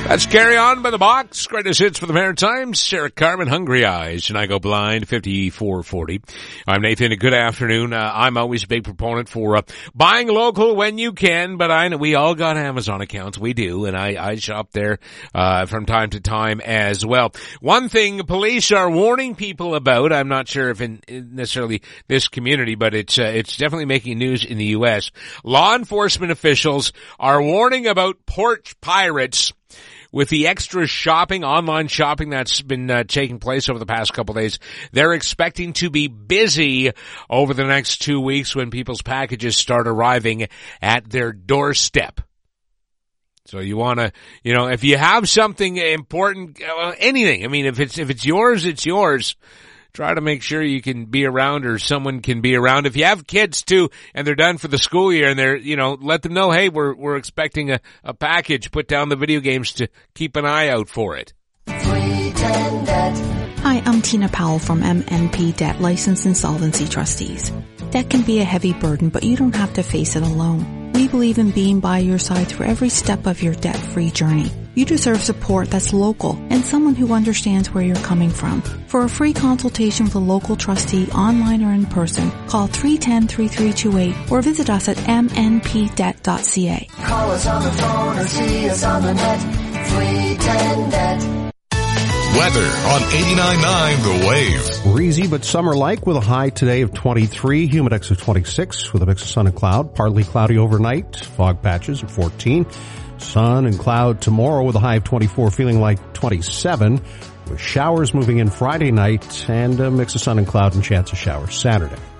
Let's carry on by the box. Greatest hits for the Maritimes. Sarah Carmen, Hungry Eyes, and I Go Blind, 5440. I'm Nathan, and good afternoon. I'm always a big proponent for buying local when you can, but I know we all got Amazon accounts. We do, and I shop there from time to time as well. One thing police are warning people about, I'm not sure if in necessarily this community, but it's definitely making news in the U.S. Law enforcement officials are warning about porch pirates. With the extra shopping, online shopping that's been taking place over the past couple of days, they're expecting to be busy over the next 2 weeks when people's packages start arriving at their doorstep. So you want to, if you have something important, anything, I mean, if it's yours, it's yours. Try to make sure you can be around or someone can be around. If you have kids too and they're done for the school year and they're, let them know, hey, we're expecting a package. Put down the video games to keep an eye out for it. Hi, I'm Tina Powell from MNP Debt Licensed Insolvency Trustees. Debt can be a heavy burden, but you don't have to face it alone. We believe in being by your side through every step of your debt-free journey. You deserve support that's local and someone who understands where you're coming from. For a free consultation with a local trustee, online or in person, call 310-3328 or visit us at mnpdebt.ca. Call us on the phone or see us on the net. 310-DEBT. Weather on 89.9 The Wave. Breezy but summer-like with a high today of 23, humidex of 26 with a mix of sun and cloud. Partly cloudy overnight, fog patches of 14. Sun and cloud tomorrow with a high of 24, feeling like 27, with showers moving in Friday night and a mix of sun and cloud and chance of showers Saturday.